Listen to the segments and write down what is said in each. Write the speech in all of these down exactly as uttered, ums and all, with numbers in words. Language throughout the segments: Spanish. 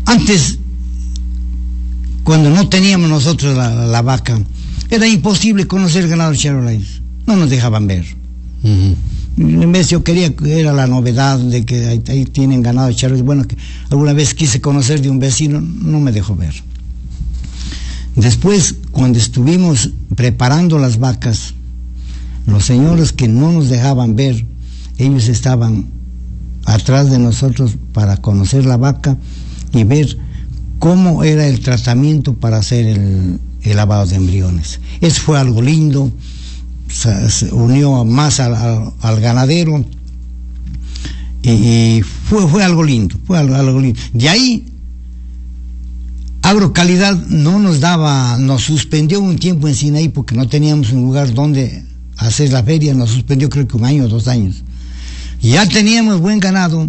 Antes, cuando no teníamos nosotros la, la, la vaca, era imposible conocer ganado Charolais. No nos dejaban ver. Uh-huh. En vez yo quería, era la novedad de que ahí, ahí tienen ganado Charolais. Bueno, que alguna vez quise conocer de un vecino, no me dejó ver. Después, cuando estuvimos preparando las vacas, los señores que no nos dejaban ver, ellos estaban atrás de nosotros para conocer la vaca y ver cómo era el tratamiento para hacer el, el lavado de embriones. Eso fue algo lindo, se, se unió más al, al, al ganadero y, y fue, fue algo lindo, fue algo, algo lindo. De ahí, Agrocalidad no nos daba, nos suspendió un tiempo en Sinaí porque no teníamos un lugar donde hacer la feria, nos suspendió creo que un año o dos años. Ya teníamos buen ganado,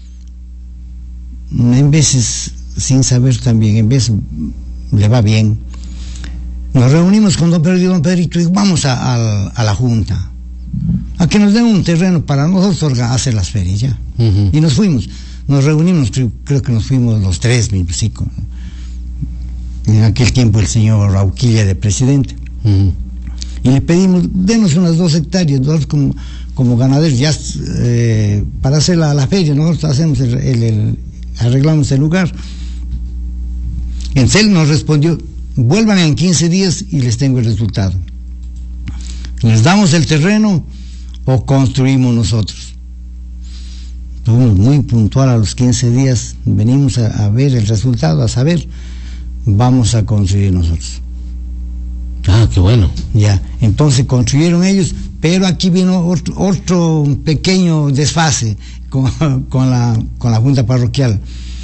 en veces sin saber también, en veces le va bien. Nos reunimos con don Pedro y don Pedrito y vamos a, a, a la junta a que nos den un terreno para nosotros hacer las ferias ya. Uh-huh. Y nos fuimos, nos reunimos, creo, creo que nos fuimos los tres, mi chico. En aquel tiempo el señor Rauquilla de presidente. Uh-huh. Y le pedimos, denos unas dos hectáreas, nosotros como, como ganaderos, ya eh, para hacer la, la feria, nosotros hacemos el, el, el, arreglamos el lugar. Entonces él nos respondió, vuelvan en quince días y les tengo el resultado. ¿Les damos el terreno o construimos nosotros? Estuvimos muy puntual a los quince días, venimos a, a ver el resultado, a saber, vamos a construir nosotros. Ah, qué bueno. Ya, entonces construyeron ellos, pero aquí vino otro, otro pequeño desfase con, con, la, con la junta parroquial.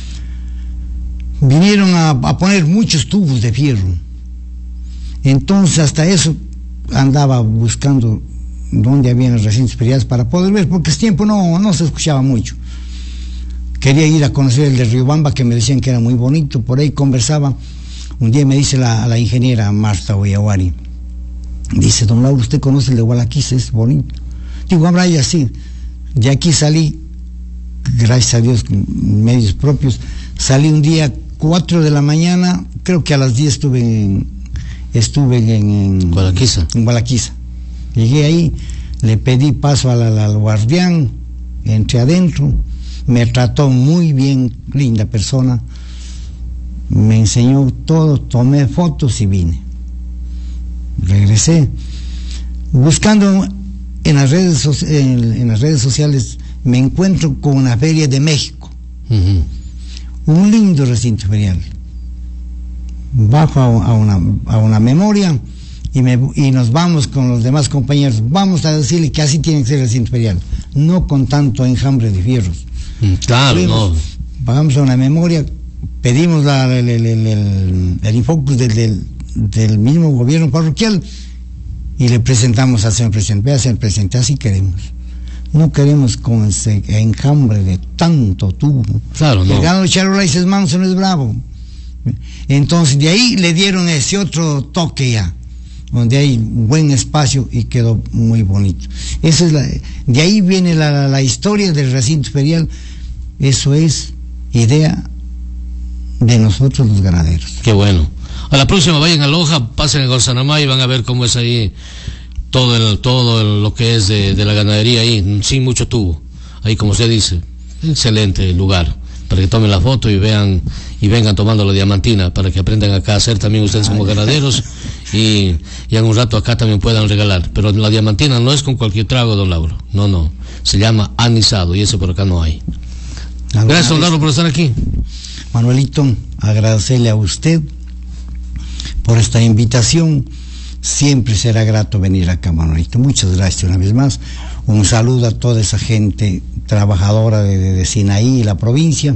Vinieron a, a poner muchos tubos de fierro. Entonces hasta eso andaba buscando dónde habían los recintos feriales para poder ver, porque ese tiempo no, no se escuchaba mucho. Quería ir a conocer el de Riobamba, que me decían que era muy bonito, por ahí conversaba. Un día me dice la, la ingeniera Marta Oyaguari, dice, don Lauro, ¿usted conoce el de Gualaquiza? Es bonito. Digo, habrá ya sí. De aquí salí, gracias a Dios, con medios propios, salí un día cuatro de la mañana, creo que a las diez estuve en, estuve en, en Gualaquiza. En Gualaquiza. Llegué ahí, le pedí paso al, al guardián, entré adentro, me trató muy bien, linda persona, me enseñó todo, tomé fotos y vine. Regresé. Buscando en las redes, en, en las redes sociales, me encuentro con una feria de México. Uh-huh. Un lindo recinto ferial. Bajo a, a, una, a una memoria y, me, y nos vamos con los demás compañeros. Vamos a decirle que así tiene que ser el recinto ferial, no con tanto enjambre de fierros. Claro, Fuimos, no. Vamos a una memoria, pedimos la, el, el, el, el, el infocus del, del, del mismo gobierno parroquial y le presentamos al señor presidente. Vea, señor presidente, así queremos. No queremos con ese enjambre de tanto tubo. Claro, no. El ganado de Charolais es manso, no es bravo. Entonces de ahí le dieron ese otro toque ya, donde hay buen espacio y quedó muy bonito. Esa es la, de ahí viene la, la, la historia del recinto ferial. Eso es idea de nosotros los ganaderos. Qué bueno. A la próxima vayan a Loja, pasen a Gorsanamá y van a ver cómo es ahí todo el, todo el, lo que es de, de la ganadería ahí, sin mucho tubo. Ahí, como usted dice, excelente lugar para que tomen la foto y vean y vengan tomando la diamantina para que aprendan acá a hacer también ustedes como ganaderos y, y en un rato acá también puedan regalar. Pero la diamantina no es con cualquier trago, don Lauro. No, no. Se llama anisado y ese por acá no hay. Gracias, don Lauro, por estar aquí. Manuelito, agradecerle a usted por esta invitación. Siempre será grato venir acá, Manuelito. Muchas gracias una vez más. Un saludo a toda esa gente trabajadora de, de, de Sinaí y la provincia.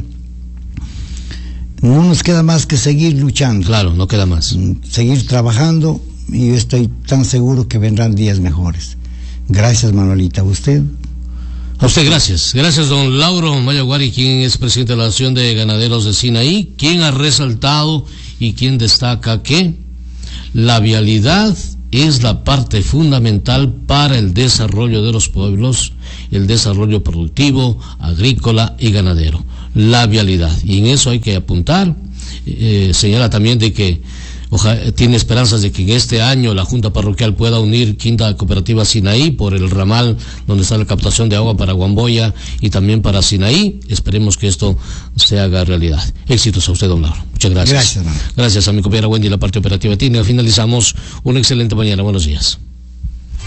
No nos queda más que seguir luchando. Claro, no queda más. Seguir trabajando y yo estoy tan seguro que vendrán días mejores. Gracias, Manuelita. ¿A usted? A usted, gracias. Gracias, don Lauro Mayaguari, quien es presidente de la Asociación de Ganaderos de Sinaí, quien ha resaltado y quien destaca que la vialidad es la parte fundamental para el desarrollo de los pueblos, el desarrollo productivo, agrícola y ganadero. la vialidad. Y en eso hay que apuntar. Eh, señala también de que ojalá, tiene esperanzas de que en este año la Junta Parroquial pueda unir Quinta Cooperativa Sinaí por el ramal donde está la captación de agua para Guamboya y también para Sinaí. Esperemos que esto se haga realidad. Éxitos a usted, don Lauro. Muchas gracias. Gracias, gracias a mi compañera Wendy, la parte operativa. Tiene, finalizamos una excelente mañana. Buenos días.